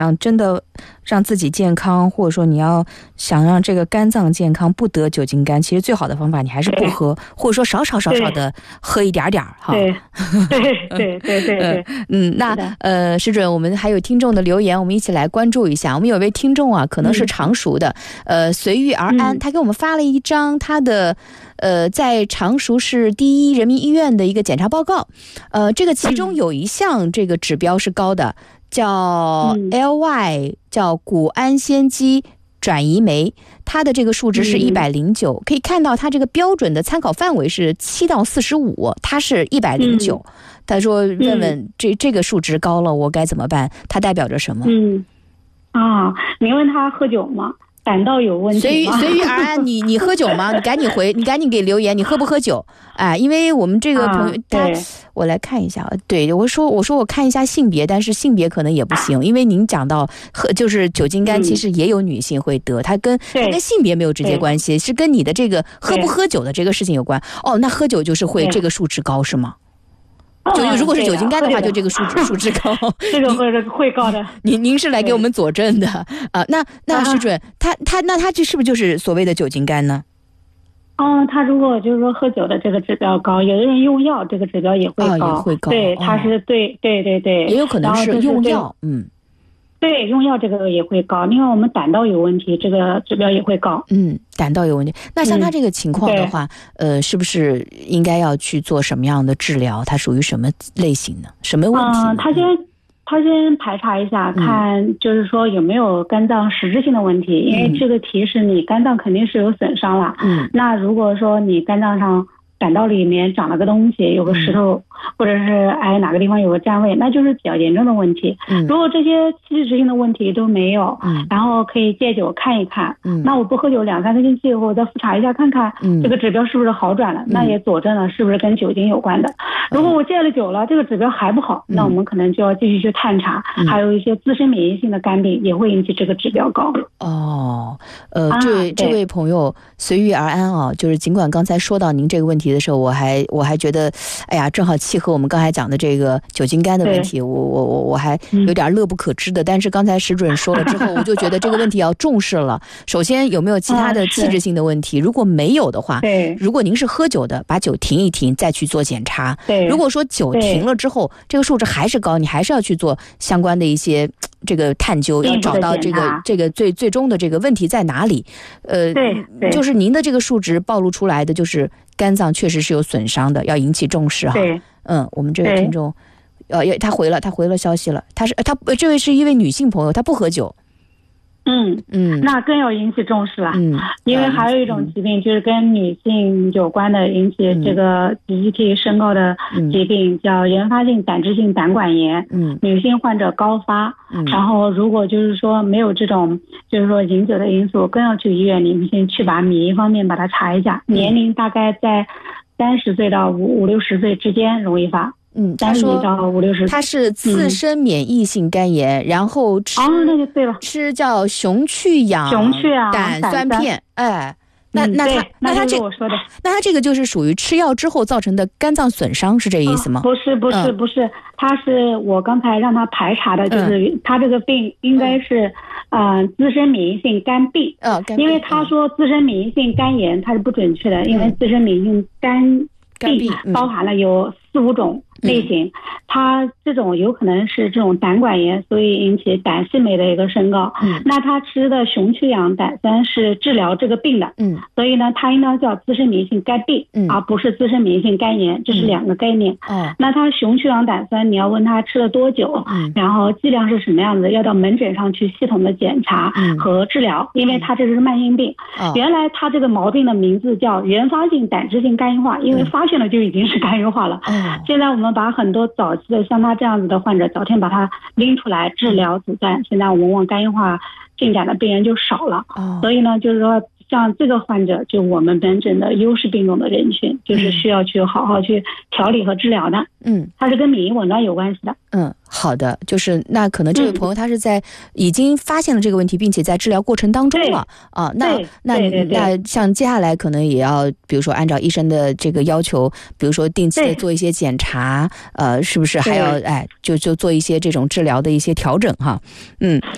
真的让自己健康，或者说你要想让这个肝脏健康，不得酒精肝，其实最好的方法你还是不喝，或者说少的喝一点点哈。 对。 那施主任，我们还有听众的留言，我们一起来关注一下。我们有位听众啊，可能是常熟的，随遇而安，他给我们发了一张他的在常熟市第一人民医院的一个检查报告，这个其中有一项这个指标是高的，叫 LY， 叫谷氨酰基转移酶，它的这个数值是109，可以看到它这个标准的参考范围是7到45，它是109。他说问问这个数值高了我该怎么办，它代表着什么？ 你问他喝酒吗？胆道有问题吗？ 随遇而安。你喝酒吗？你赶紧给留言，你喝不喝酒？因为我们这个朋友我来看一下，对，我说我看一下性别，但是性别可能也不行，因为您讲到就是酒精肝，其实也有女性会得，它跟性别没有直接关系，是跟你的这个喝不喝酒的这个事情有关。那喝酒就是会这个数值高是吗？如果是酒精肝的话，就这个数值高， 这个会高的。 您是来给我们佐证的啊？那施主任，他这是不是就是所谓的酒精肝呢？ 他如果就是说喝酒的这个指标高，有的人用药这个指标也会高， 也会高。 对，他是对，也有可能是用药， 对，用药这个也会高。另外我们胆道有问题，这个指标也会高。 胆道有问题。那像他这个情况的话，是不是应该要去做什么样的治疗？它属于什么类型呢？什么问题呢？ 他先排查一下，看就是说有没有肝脏实质性的问题，因为这个提示你肝脏肯定是有损伤了。那如果说你肝脏上胆道里面长了个东西，有个石头，或者是哪个地方有个占位，那就是比较严重的问题。如果这些实质性的问题都没有，然后可以戒酒看一看。那我不喝酒2-3个星期以后再复查一下，看看这个指标是不是好转了，那也佐证了是不是跟酒精有关的。如果我戒了酒了，这个指标还不好，那我们可能就要继续去探查。还有一些自身免疫性的肝病也会引起这个指标高。 这位朋友随遇而安啊，就是尽管刚才说到您这个问题的时候，我还觉得，正好契合我们刚才讲的这个酒精肝的问题，我还有点乐不可支的。但是刚才石主任说了之后，我就觉得这个问题要重视了。首先有没有其他的器质性的问题？如果没有的话，如果您是喝酒的，把酒停一停，再去做检查。如果说酒停了之后，这个数值还是高，你还是要去做相关的一些这个探究，要找到这个最终的这个问题在哪里。就是您的这个数值暴露出来的，就是肝脏确实是有损伤的，要引起重视哈。我们这位听众，他回了消息了，这位是一位女性朋友，她不喝酒。 那更要引起重视了。因为还有一种疾病就是跟女性有关的，引起这个集体升高的疾病，叫原发性胆汁性胆管炎。女性患者高发，然后如果就是说没有这种就是说饮酒的因素，更要去医院里面去把免疫方面把它查一下。年龄大概在30岁到50-60岁之间容易发。 他说 30-50， 他是自身免疫性肝炎，然后那就对了， 吃叫熊去氧胆酸片。那他这个就是属于吃药之后造成的肝脏损伤，是这个意思吗？ 不是，他是我刚才让他排查的，就是他这个病应该是自身免疫性肝病。因为他说自身免疫性肝炎，它是不准确的，因为自身免疫性肝病包含了有4-5种类型，它这种有可能是这种胆管炎，所以引起胆系酶的一个升高。那他吃的熊去氧胆酸是治疗这个病的，所以呢，它应该叫自身免疫性肝病，而不是自身免疫性肝炎，这是2个概念。那他熊去氧胆酸，你要问他吃了多久，然后剂量是什么样子，要到门诊上去系统的检查和治疗，因为他这是慢性病。原来他这个毛病的名字叫原发性胆汁性肝硬化，因为发现了就已经是肝硬化了。现在我们把很多早期的像他这样子的患者，早天把他拎出来治疗阻断，现在我们往肝硬化进展的病人就少了。所以呢，就是说像这个患者，就我们门诊的优势病种的人群，就是需要去好好去调理和治疗的。它是跟免疫紊乱有关系的。 好的，就是那可能这位朋友他是在已经发现了这个问题，并且在治疗过程当中了那像接下来可能也要比如说按照医生的这个要求，比如说定期的做一些检查，是不是还要就做一些这种治疗的一些调整哈。